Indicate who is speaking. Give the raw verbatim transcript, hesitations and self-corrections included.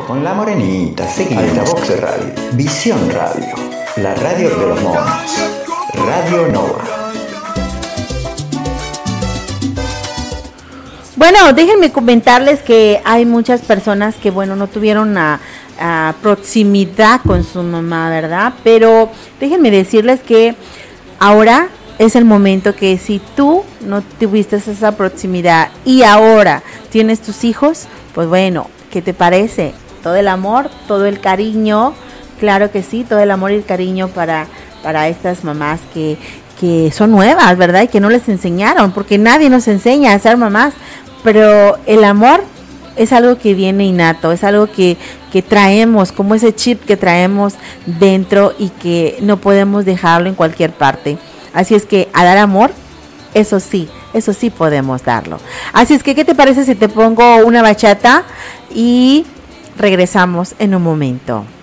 Speaker 1: con la morenita, seguida Altavox Radio, Visión Radio, la radio de los monos, Radio Nova.
Speaker 2: Bueno, déjenme comentarles que hay muchas personas que, bueno, no tuvieron a, a proximidad con su mamá, ¿verdad? Pero déjenme decirles que ahora es el momento que si tú no tuviste esa proximidad y ahora tienes tus hijos, pues bueno, ¿qué te parece? Todo el amor, todo el cariño, claro que sí, todo el amor y el cariño para, para estas mamás que, que son nuevas, ¿verdad? Y que no les enseñaron, porque nadie nos enseña a ser mamás, pero el amor es algo que viene innato, es algo que, que traemos, como ese chip que traemos dentro y que no podemos dejarlo en cualquier parte. Así es que a dar amor, eso sí, eso sí podemos darlo. Así es que, ¿qué te parece si te pongo una bachata y regresamos en un momento?